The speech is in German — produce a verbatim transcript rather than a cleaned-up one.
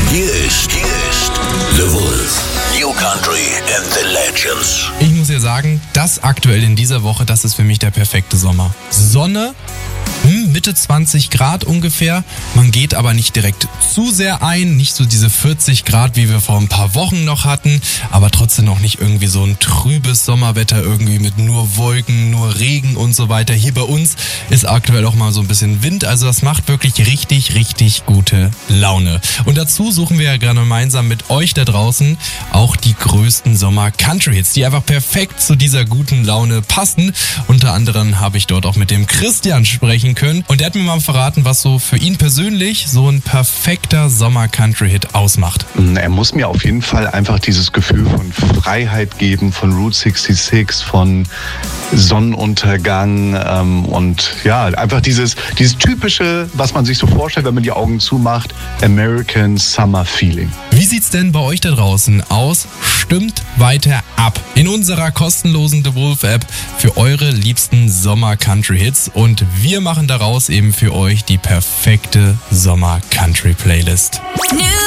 Hier ist, hier ist The Wolf. New Country and the Legends. Ich muss ja sagen, das aktuell in dieser Woche, das ist für mich der perfekte Sommer. Sonne, Mitte zwanzig Grad ungefähr. Man geht aber nicht direkt zu sehr ein, nicht so diese vierzig Grad, wie wir vor ein paar Wochen noch hatten, aber trotzdem noch nicht irgendwie so ein trübes Sommerwetter irgendwie mit nur Wolken, nur Regen und so weiter. Hier bei uns ist aktuell auch mal so ein bisschen Wind, also das macht wirklich richtig, richtig gute Laune. Und dazu suchen wir ja gerne gemeinsam mit euch da draußen auch die größten Sommer-Country-Hits, die einfach perfekt zu dieser guten Laune passen. Unter anderem habe ich dort auch mit dem Christian sprechen können und der hat mir mal verraten, was so für ihn persönlich so ein perfekter Sommer-Country-Hit ausmacht. Er muss mir auf jeden Fall einfach dieses Gefühl von Freiheit geben, von Route sechsundsechzig, von Sonnenuntergang ähm, und ja, einfach dieses, dieses typische, was man sich so vorstellt, wenn man die Augen zumacht, American Summer Feeling. Wie sieht's denn bei euch da draußen aus? Stimmt weiter ab in unserer kostenlosen The Wolf App für eure liebsten Sommer-Country-Hits und wir machen daraus eben für euch die perfekte Sommer-Country-Playlist. New